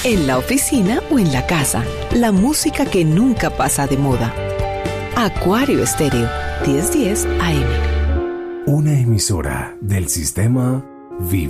en la oficina o en la casa. La música que nunca pasa de moda. Acuario Estéreo, 1010 AM. Una emisora del sistema Vive.